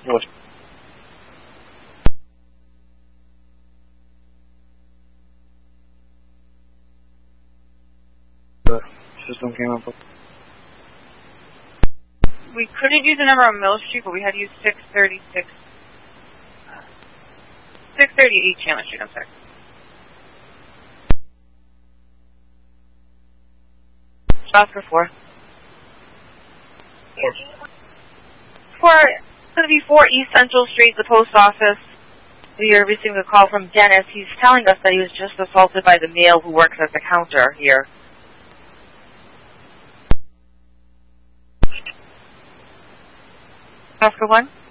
What? The system came up with. We couldn't use the number on Mill Street, but we had to use 630 East Chandler Street, I'm sorry. Oscar 4. It's going to be 4 East Central Street, the post office. We are receiving a call from Dennis. He's telling us that he was just assaulted by the male who works at the counter here. Oscar 1.